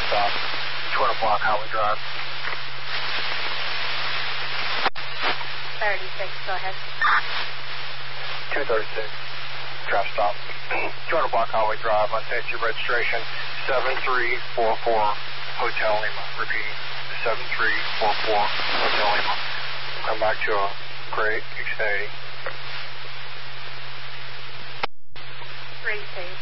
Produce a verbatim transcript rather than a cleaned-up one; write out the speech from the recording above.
stop. two hundred block Highway Drive. thirty-six, go ahead. two thirty-six, traffic stop. two hundred block Highway Drive, on safety registration seven three four four, Hotel Lima. Repeating, seven three four four, Hotel Lima. Come back to a great Xfinity. three two.